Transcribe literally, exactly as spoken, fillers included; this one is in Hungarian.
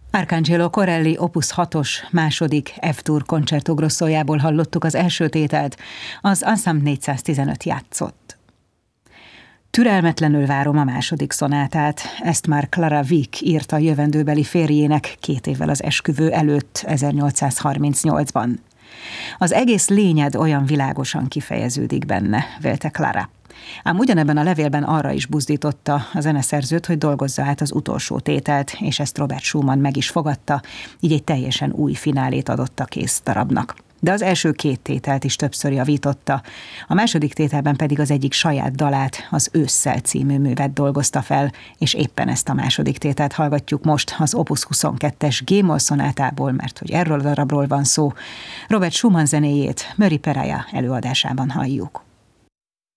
Arcangelo Corelli Opus hatos második F-dur Concerto Grossojából hallottuk az első tételt, az Ensemble négyszáztizenöt játszott. Türelmetlenül várom a második szonátát, ezt már Clara Wieck írta a jövendőbeli férjének két évvel az esküvő előtt, ezernyolcszázharmincnyolcban. Az egész lényed olyan világosan kifejeződik benne, vélte Clara. Ám ugyanebben a levélben arra is buzdította a zeneszerzőt, hogy dolgozza át az utolsó tételt, és ezt Robert Schumann meg is fogadta, így egy teljesen új finálét adott a kész darabnak. De az első két tételt is többször javította, a második tételben pedig az egyik saját dalát, az Ősszel című művet dolgozta fel, és éppen ezt a második tételt hallgatjuk most az Opus huszonkettes G-moll szonátából, mert hogy erről a darabról van szó. Robert Schumann zenéjét Murray Peraja előadásában halljuk.